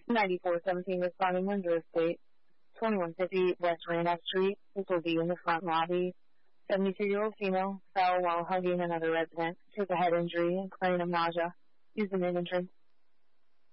9417 responding Windsor Estate, 2150 West Randolph Street. This will be in the front lobby. 72-year-old female fell while hugging another resident. Took a head injury and claim of nausea. Use the main entrance.